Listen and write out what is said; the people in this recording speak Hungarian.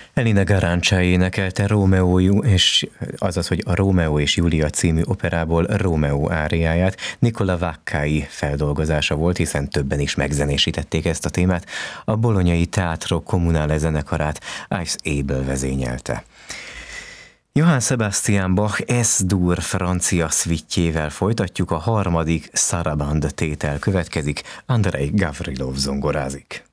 Elina Garancsa énekelte a Rómeó és Júlia című operából Rómeó áriáját. Nicola Vaccai feldolgozása volt, hiszen többen is megzenésítették ezt a témát. A bolonyai Teatro Comunale zenekarát Yves Abel vezényelte. Johann Sebastian Bach S-dur francia szvittjével folytatjuk, a harmadik Sarabande tétel következik, Andrei Gavrilov zongorázik.